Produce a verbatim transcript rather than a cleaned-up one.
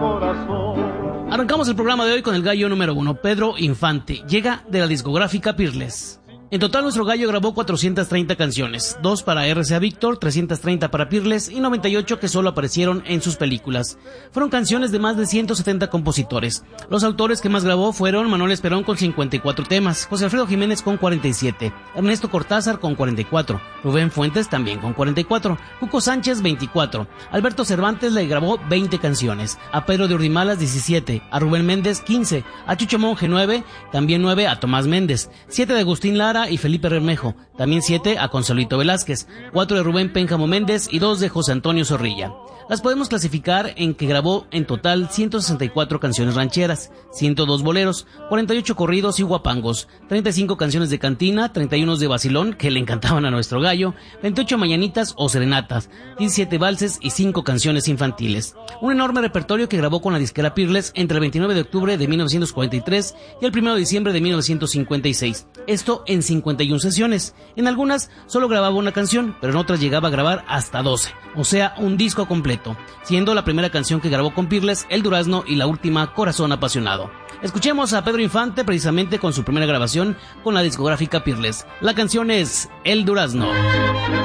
corazón. Arrancamos el programa de hoy con el gallo número uno, Pedro Infante. Llega de la discográfica Peerless. En total, nuestro gallo grabó cuatrocientas treinta canciones, dos para R C A Víctor, trescientas treinta para Peerless y noventa y ocho que solo aparecieron en sus películas. Fueron canciones de más de ciento setenta compositores. Los autores que más grabó fueron Manuel Esperón con cincuenta y cuatro temas, José Alfredo Jiménez con cuarenta y siete, Ernesto Cortázar con cuarenta y cuatro, Rubén Fuentes también con cuarenta y cuatro, Cuco Sánchez veinticuatro, Alberto Cervantes le grabó veinte canciones, a Pedro de Urdimalas diecisiete, a Rubén Méndez quince, a Chucho Monje nueve, también nueve a Tomás Méndez, siete de Agustín Lara y Felipe Bermejo, también siete a Consuelito Velázquez, cuatro de Rubén Pénjamo Méndez y dos de José Antonio Zorrilla. Las podemos clasificar en que grabó en total ciento sesenta y cuatro canciones rancheras, ciento dos boleros, cuarenta y ocho corridos y guapangos, treinta y cinco canciones de cantina, treinta y uno de vacilón que le encantaban a nuestro gallo, veintiocho mañanitas o serenatas, diecisiete valses y cinco canciones infantiles. Un enorme repertorio que grabó con la disquera Peerless entre el veintinueve de octubre de mil novecientos cuarenta y tres y el primero de diciembre de mil novecientos cincuenta y seis. Esto en cincuenta y una sesiones. En algunas solo grababa una canción, pero en otras llegaba a grabar hasta doce, o sea, un disco completo, siendo la primera canción que grabó con Peerless El Durazno y la última Corazón Apasionado. Escuchemos a Pedro Infante precisamente con su primera grabación con la discográfica Peerless. La canción es El Durazno.